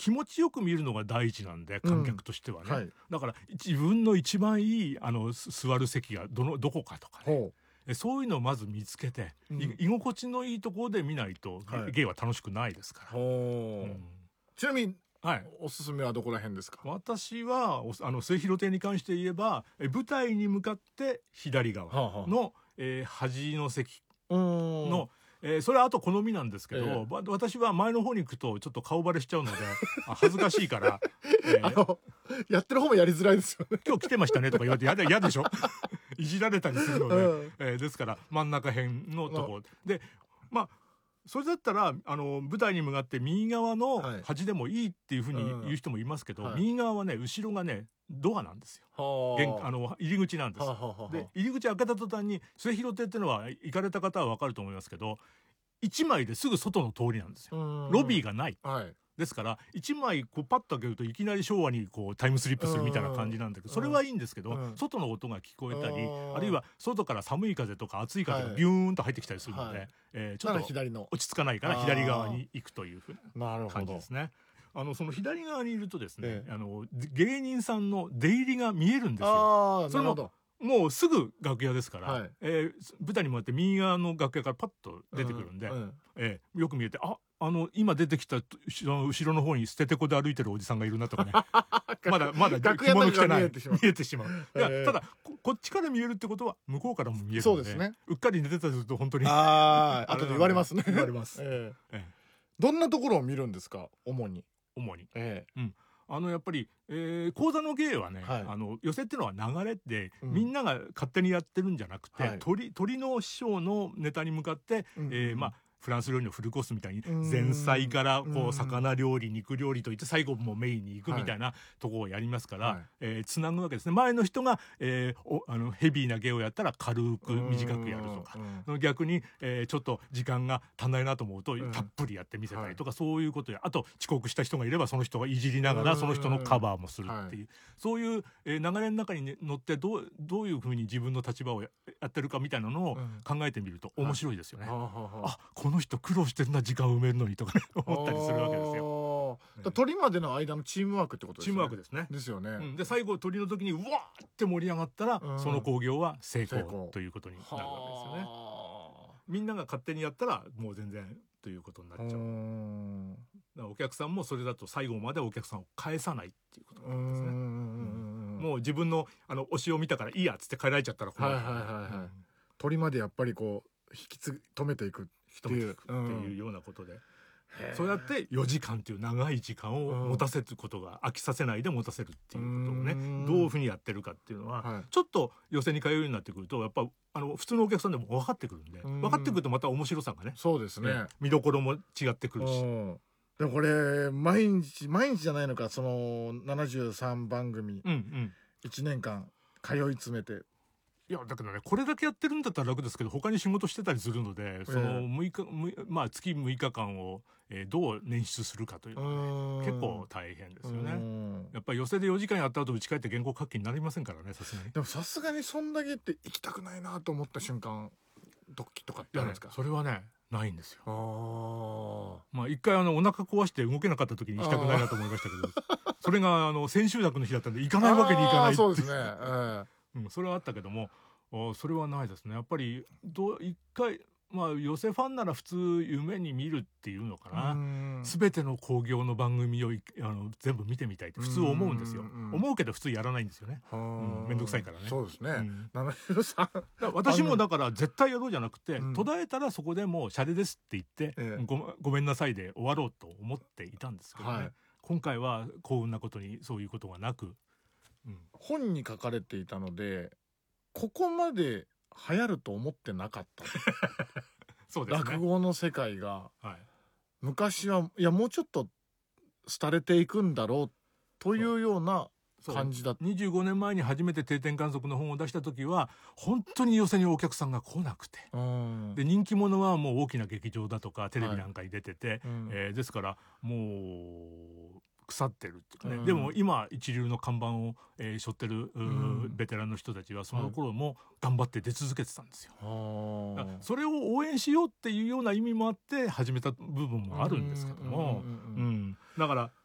気持ちよく見るのが第一なんで、観客としてはね、 はい、 だから自分の一番いい座る席がどこかとかね、そういうのをまず見つけて、居心地のいいところで見ないと、芸は楽しくないですから。 ちなみに、 はい、 おすすめはどこら辺ですか？ 私は末広亭に関して言えば、舞台に向かって左側の、端の席の、それはあと好みなんですけど、私は前の方に行くとちょっと顔バレしちゃうので恥ずかしいから、 やってる方もやりづらいですよね。 今日来てましたねとか言われて嫌でしょいじられたりするので、ですから真ん中辺のとこで、まあそれだったら舞台に向かって右側の端でもいいっていうふうに言う人もいますけど、右側はね、後ろがねドアなんですよ。入り口なんです。で入り口開けた途端に、末広亭っていうのは行かれた方は分かると思いますけど、1枚ですぐ外の通りなんですよ。ロビーがない。ですから1枚こうパッと開けるといきなり昭和にこうタイムスリップするみたいな感じなんだけど、それはいいんですけど、外の音が聞こえたり、あるいは外から寒い風とか暑い風がビューンと入ってきたりするので、ちょっと落ち着かないから左側に行くというふうな感じですね。その左側にいるとですね、芸人さんの出入りが見えるんですよ。それももうすぐ楽屋ですから、舞台に向かって右側の楽屋からパッと出てくるんで、よく見えて、今出てきた後ろの方に捨ててこで歩いてるおじさんがいるなとかねまだ着物着てない、見えてしまう。ただこっちから見えるってことは向こうからも見えるので、うっかり寝てたりすると本当に後で言われますね。 言われます。 どんなところを見るんですか、主に。 やっぱり、講座の芸はね、寄席っていうのは流れで、みんなが勝手にやってるんじゃなくて、鳥の師匠のネタに向かって、フランス料理のフルコースみたいに前菜からこう魚料理、肉料理といって最後もメインに行くみたいなとこをやりますから、つなぐわけですね。前の人が、ヘビーな芸をやったら軽く短くやるとか、逆に、ちょっと時間が足んないなと思うとたっぷりやってみせたりとか、そういうことや、あと遅刻した人がいればその人がいじりながらその人のカバーもするっていう、そういう、流れの中に乗ってどういうふうに自分の立場をやってるかみたいなのを考えてみると面白いですよね。この人苦労してるな、時間を埋めるのにとか、ね、思ったりするわけですよ。 鳥までの間のチームワークってことですね。 チームワークですね。 ですよね。 で最後鳥の時にうわーって盛り上がったら、その興行は成功ということになるわけですよね。みんなが勝手にやったらもう全然ということになっちゃう。だからお客さんもそれだと最後までお客さんを返さないっていうことなんですね。もう自分の推しを見たからいいやっつって帰られちゃったら困る。 鳥までやっぱりこう止めていくっていうようなことで、そうやって4時間っていう長い時間を持たせることが、飽きさせないで持たせるっていうことをね、どういうふうにやってるかっていうのは、ちょっと寄席に通うようになってくるとやっぱ普通のお客さんでも分かってくるんで、分かってくるとまた面白さがね、 そうですね、 見どころも違ってくるし。 でもこれ毎日じゃないのか、その73番組1年間通い詰めて。 いやだけどね、これだけやってるんだったら楽ですけど、他に仕事してたりするので、その月6日間を、どう捻出するかというのは、結構大変ですよね。やっぱり寄席で4時間やった後打ち帰って原稿書きになりませんからね、さすがに。 でもさすがにそんだけって行きたくないなと思った瞬間時とかってあるんですか？ それはねないんですよ。一回お腹壊して動けなかった時に行きたくないなと思いましたけどそれが千秋楽の日だったんで行かないわけにいかないって。 そうですね。 それはあったけども、それはないですね。やっぱり一回寄席ファンなら普通夢に見るっていうのかな、全ての興行の番組を全部見てみたいって普通思うんですよ。思うけど普通やらないんですよね。めんどくさいからね。 そうですね。 私もだから絶対やろうじゃなくて、途絶えたらそこでもうシャレですって言って、ごめんなさいで終わろうと思っていたんですけどね、今回は幸運なことにそういうことがなく、 本に書かれていたのでここまで流行ると思ってなかったそうですね、 落語の世界が、昔はいやもうちょっと廃れていくんだろうというような感じだった。 25年前に初めて定点観測の本を出した時は本当に寄席にお客さんが来なくて、で人気者はもう大きな劇場だとかテレビなんかに出てて、ですからもう腐ってるっていうかね、でも今一流の看板を背負ってるベテランの人たちはその頃も頑張って出続けてたんですよ。それを応援しようっていうような意味もあって始めた部分もあるんですけども、だから